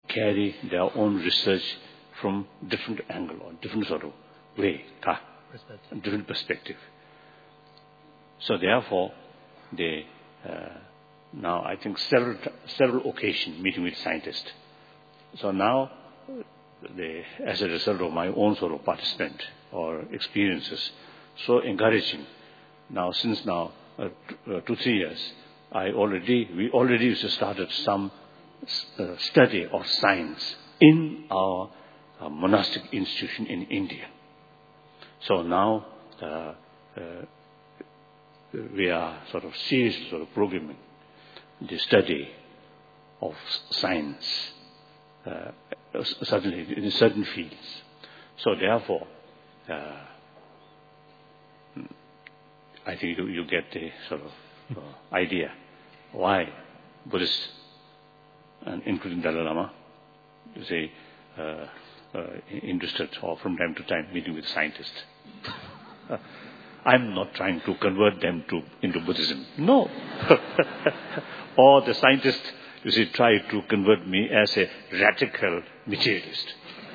carry their own research from different angle or different sort of way, different perspective. So therefore, they now I think several occasions meeting with scientists. So now, as a result of my own sort of participant or experiences, so encouraging. Now since 2-3 years, we already started some study of science in our monastic institution in India. So now we are sort of seriously sort of programming the study of science, certainly in certain fields. So therefore, I think you get the sort of idea why Buddhists, and including Dalai Lama, say interested or from time to time meeting with scientists. I'm not trying to convert them into Buddhism. No. Or the scientists, try to convert me as a radical materialist.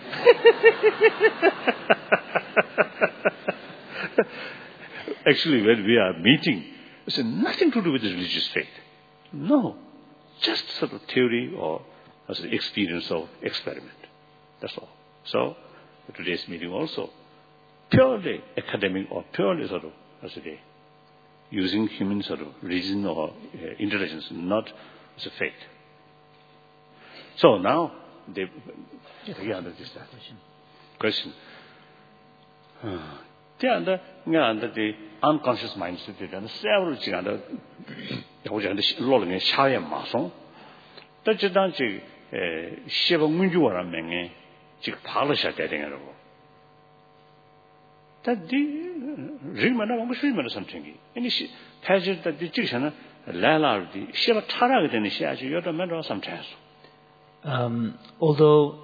Actually, when we are meeting, it's nothing to do with the religious faith. No. Just sort of theory or experience of experiment. That's all. So, today's meeting also, purely academic or purely sort of, using human sort of reason or intelligence, not as a faith. So now, question. The unconscious mind, several although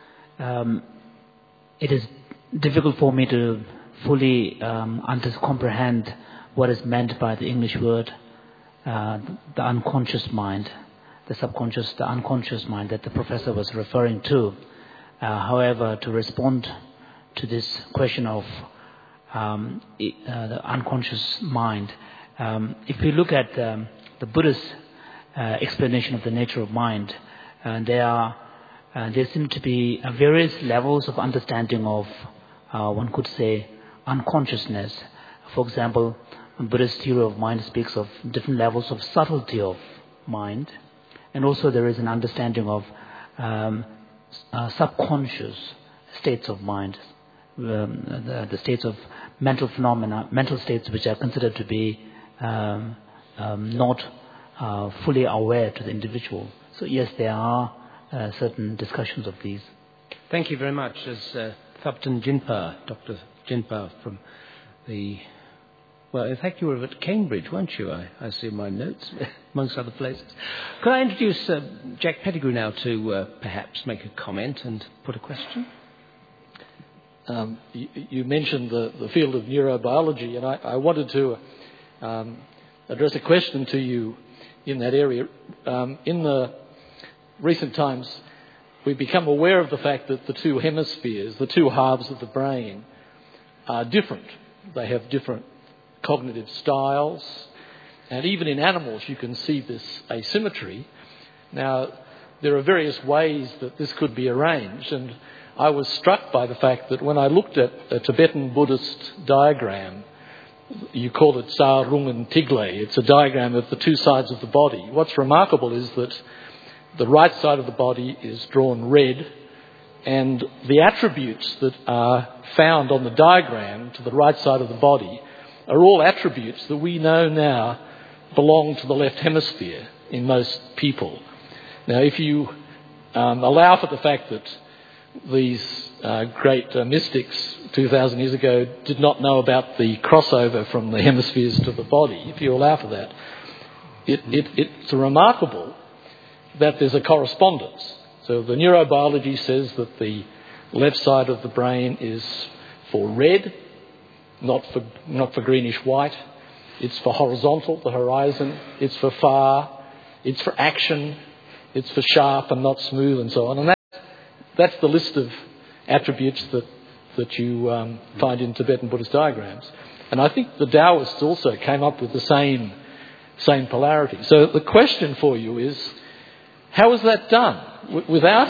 it is difficult for me to fully comprehend what is meant by the English word, the unconscious mind, the subconscious, the unconscious mind that the professor was referring to. However, to respond to this question of the unconscious mind, if we look at the Buddhist explanation of the nature of mind, there seem to be various levels of understanding of, one could say, unconsciousness. For example, Buddhist theory of mind speaks of different levels of subtlety of mind, and also there is an understanding of subconscious states of mind, the states of mental phenomena, mental states which are considered to be not fully aware to the individual. So yes, there are certain discussions of these. Thank you very much. As Thupten Jinpa, Dr. Jinpa from the... Well, in fact, you were at Cambridge, weren't you? I see in my notes, amongst other places. Could I introduce Jack Pettigrew now to perhaps make a comment and put a question? You mentioned the field of neurobiology, and I wanted to address a question to you in that area. In the recent times, we've become aware of the fact that the two hemispheres, the two halves of the brain, are different. They have different cognitive styles, and even in animals you can see this asymmetry. Now, there are various ways that this could be arranged, and I was struck by the fact that when I looked at a Tibetan Buddhist diagram, you call it Sa Rungen Tigle, it's a diagram of the two sides of the body. What's remarkable is that the right side of the body is drawn red, and the attributes that are found on the diagram to the right side of the body are all attributes that we know now belong to the left hemisphere in most people. Now, if you allow for the fact that these great mystics 2,000 years ago did not know about the crossover from the hemispheres to the body, if you allow for that, it's remarkable that there's a correspondence. So the neurobiology says that the left side of the brain is for red, not for greenish white. It's for horizontal, the horizon. It's for far. It's for action. It's for sharp and not smooth, and so on. And That's the list of attributes that you find in Tibetan Buddhist diagrams. And I think the Taoists also came up with the same polarity. So the question for you is, how is that done? Without,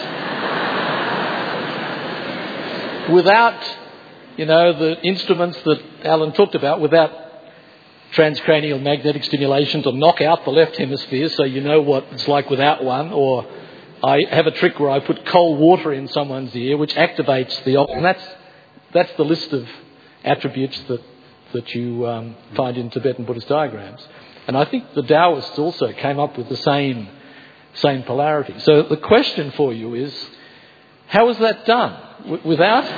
the instruments that Alan talked about, without transcranial magnetic stimulation to knock out the left hemisphere so you know what it's like without one, or I have a trick where I put cold water in someone's ear which activates the... And that's the list of attributes that you find in Tibetan Buddhist diagrams. And I think the Taoists also came up with the same polarity. So the question for you is, how is that done? Without,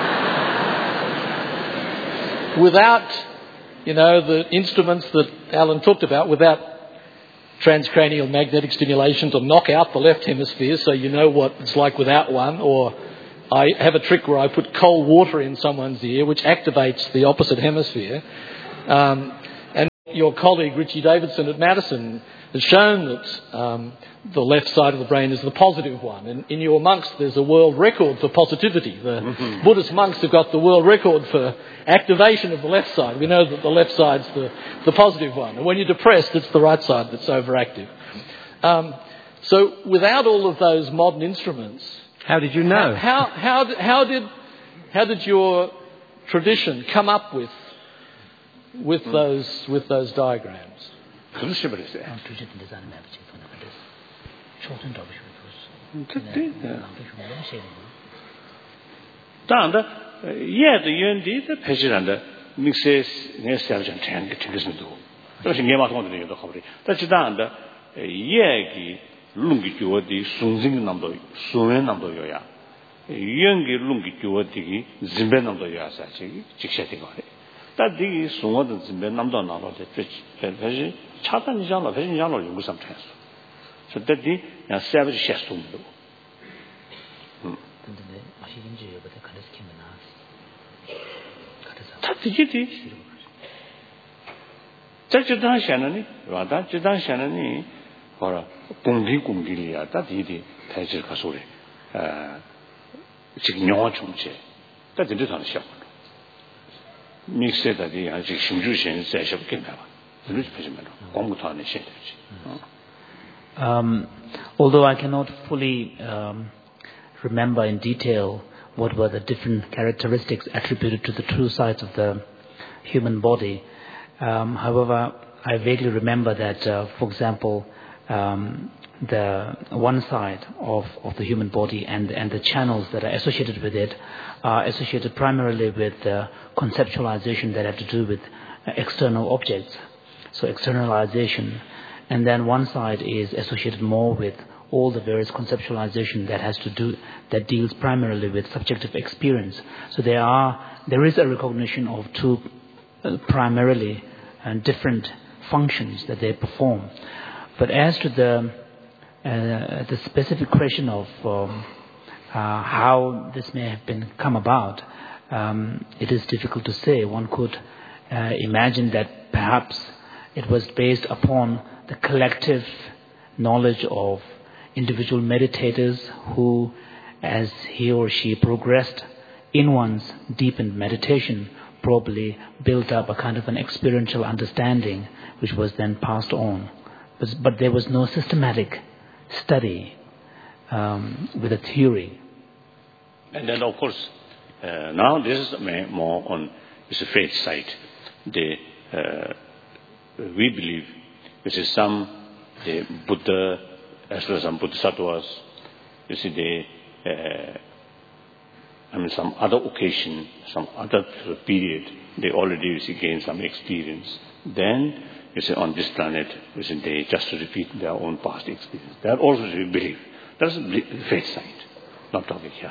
the instruments that Alan talked about, without transcranial magnetic stimulation to knock out the left hemisphere so you know what it's like without one, or I have a trick where I put cold water in someone's ear which activates the opposite hemisphere. And your colleague Richie Davidson at Madison has shown that the left side of the brain is the positive one. And in your monks there's a world record for positivity. The Buddhist monks have got the world record for activation of the left side. We know that the left side's the positive one. And when you're depressed, it's the right side that's overactive. So without all of those modern instruments... How did you know? How did your tradition come up with those diagrams? lungi juwa di sungzing namdo suwen namdo yoya yungi lungi juwa di zimbe namdo yoya sa chi jiksha di gore ta di sungwa de zimbe namdo namdo de peji chata ni jang lo peji jang lo yungu sam chansu so that di ya sabe shi shastu mdo ta di di ta jidan shanani wa da jidan shanani ora 공기리야 다디디 대질 가소리 지금 영화 중체 다들 다 시작 믹스에다디 아직 심주신 세셔게 나와 그렇게 보시면 공부도 안 해야 되지 although I cannot fully remember in detail what were the different characteristics attributed to the two sides of the human body, however I vaguely remember that for example the one side of the human body and the channels that are associated with it are associated primarily with conceptualization that have to do with external objects, so externalization, and then one side is associated more with all the various conceptualization that deals primarily with subjective experience. So there is a recognition of two primarily different functions that they perform. But as to the specific question of how this may have been come about, it is difficult to say. One could imagine that perhaps it was based upon the collective knowledge of individual meditators who, as he or she progressed in one's deepened meditation, probably built up a kind of an experiential understanding which was then passed on. But there was no systematic study with a theory. And then, of course, now this is more on the faith side. We believe this is the Buddha, as well as some Bodhisattvas, some other occasion, some other period, they already gain some experience. Then, on this planet, they just repeat their own past experience. That also we believe. That's the faith side, not talking here.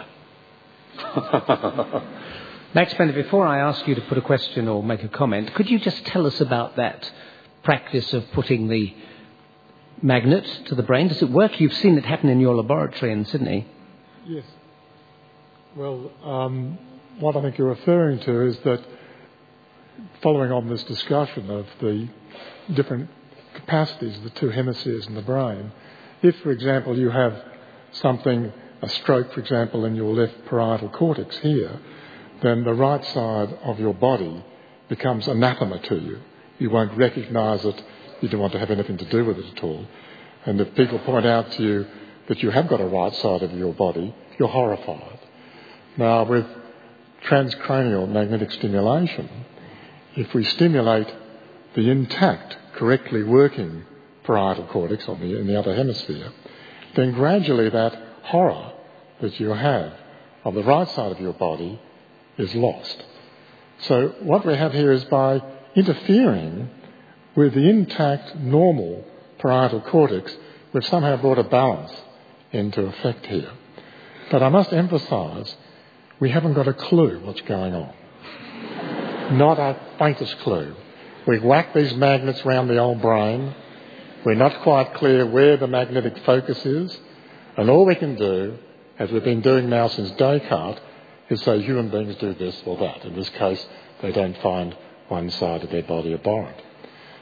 Max Bender, before I ask you to put a question or make a comment, could you just tell us about that practice of putting the magnet to the brain? Does it work? You've seen it happen in your laboratory in Sydney. Yes. Well, what I think you're referring to is that following on this discussion of the different capacities of the two hemispheres in the brain, if, for example, you have something a stroke, for example, in your left parietal cortex here, then the right side of your body becomes anathema to you. You won't recognise it. You don't want to have anything to do with it at all. And if people point out to you that you have got a right side of your body, you're horrified. Now, with transcranial magnetic stimulation, if we stimulate the intact, correctly working parietal cortex in the other hemisphere, then gradually that horror that you have of the right side of your body is lost. So what we have here is, by interfering with the intact, normal parietal cortex, we've somehow brought a balance into effect here. But I must emphasise, we haven't got a clue what's going on. Not a faintest clue. We've whacked these magnets round the old brain. We're not quite clear where the magnetic focus is. And all we can do, as we've been doing now since Descartes, is say human beings do this or that. In this case, they don't find one side of their body abhorrent.